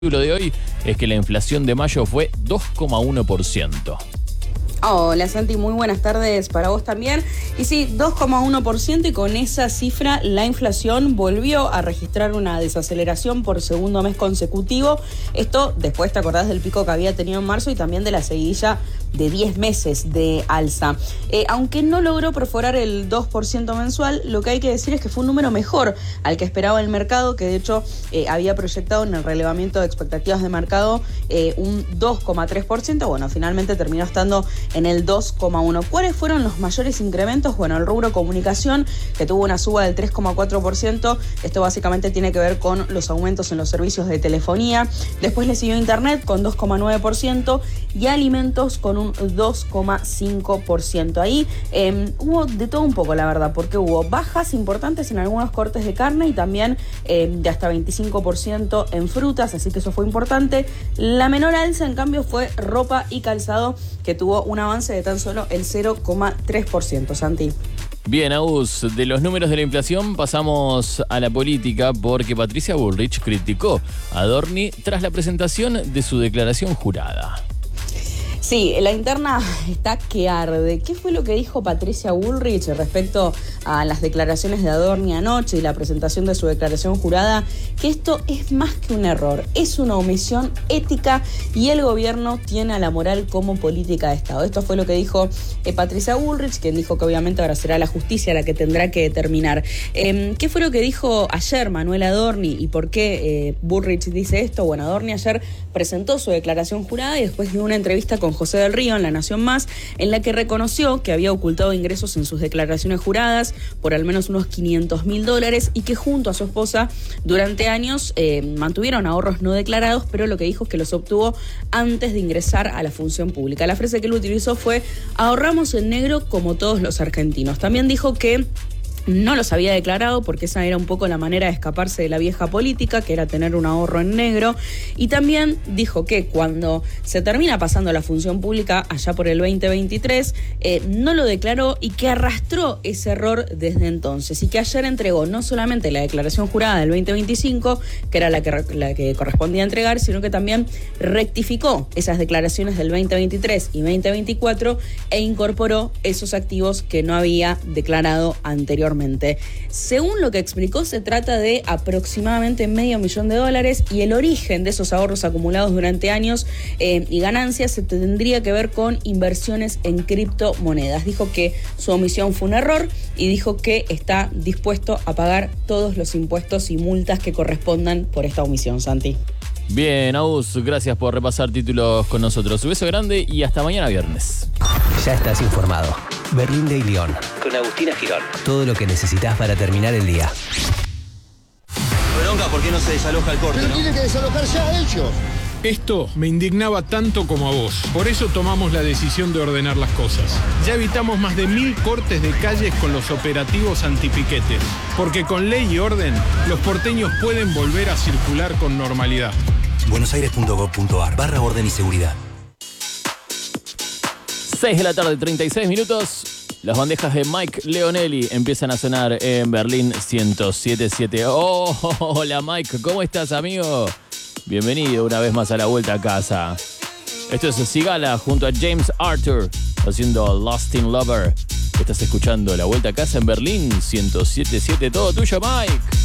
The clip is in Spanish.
título de hoy es que la inflación de mayo fue 2,1%. Hola Santi, muy buenas tardes para vos también. Y sí, 2,1%, y con esa cifra la inflación volvió a registrar una desaceleración por segundo mes consecutivo. Esto después, te acordás del pico que había tenido en marzo y también de la seguidilla de 10 meses de alza. Aunque no logró perforar el 2% mensual, lo que hay que decir es que fue un número mejor al que esperaba el mercado, que de hecho había proyectado en el relevamiento de expectativas de mercado un 2,3%. Bueno, finalmente terminó estando en el 2,1%. ¿Cuáles fueron los mayores incrementos? Bueno, el rubro comunicación, que tuvo una suba del 3,4%. Esto básicamente tiene que ver con los aumentos en los servicios de telefonía. Después le siguió internet con 2,9% y alimentos con un 2,5%. Ahí hubo de todo un poco, la verdad, porque hubo bajas importantes en algunos cortes de carne y también de hasta 25% en frutas, así que eso fue importante. La menor alza, en cambio, fue ropa y calzado, que tuvo un avance de tan solo el 0,3%, Santi. Bien, Agus, de los números de la inflación pasamos a la política, porque Patricia Bullrich criticó a Adorni tras la presentación de su declaración jurada. Sí, la interna está que arde. ¿Qué fue lo que dijo Patricia Bullrich respecto a las declaraciones de Adorni anoche y la presentación de su declaración jurada? Que esto es más que un error, es una omisión ética y el gobierno tiene a la moral como política de Estado. Esto fue lo que dijo Patricia Bullrich, quien dijo que obviamente ahora será la justicia la que tendrá que determinar. ¿Qué fue lo que dijo ayer Manuel Adorni y por qué Bullrich dice esto? Bueno, Adorni ayer presentó su declaración jurada y después dio una entrevista con José del Río en La Nación Más, en la que reconoció que había ocultado ingresos en sus declaraciones juradas por al menos unos $500.000 y que junto a su esposa durante años mantuvieron ahorros no declarados, pero lo que dijo es que los obtuvo antes de ingresar a la función pública. La frase que él utilizó fue: ahorramos en negro como todos los argentinos. También dijo que no los había declarado porque esa era un poco la manera de escaparse de la vieja política, que era tener un ahorro en negro. Y también dijo que cuando se termina pasando la función pública allá por el 2023, no lo declaró y que arrastró ese error desde entonces. Y que ayer entregó no solamente la declaración jurada del 2025, que era la que correspondía entregar, sino que también rectificó esas declaraciones del 2023 y 2024 e incorporó esos activos que no había declarado anteriormente. Según lo que explicó, se trata de aproximadamente $500.000 y el origen de esos ahorros acumulados durante años y ganancias se tendría que ver con inversiones en criptomonedas. Dijo que su omisión fue un error y dijo que está dispuesto a pagar todos los impuestos y multas que correspondan por esta omisión, Santi. Bien, Agus, gracias por repasar títulos con nosotros. Un beso grande y hasta mañana viernes. Ya estás informado. Berlín de León, con Agustina Girón. Todo lo que necesitas para terminar el día. Bronca, ¿por qué no se desaloja el corte? Pero tienen que desalojar ya ellos. Esto me indignaba tanto como a vos. Por eso tomamos la decisión de ordenar las cosas. Ya evitamos más de 1.000 cortes de calles con los operativos antipiquetes. Porque con ley y orden, los porteños pueden volver a circular con normalidad. buenosaires.gov.ar/orden y seguridad. 6 de la tarde, 36 minutos. Las bandejas de Mike Leonelli empiezan a sonar en Berlín 107.7. Oh, hola Mike, ¿cómo estás, amigo? Bienvenido una vez más a la vuelta a casa. Esto es Sigala junto a James Arthur haciendo Lost in Lover. Estás escuchando La Vuelta a Casa en Berlín 107.7. Todo tuyo, Mike.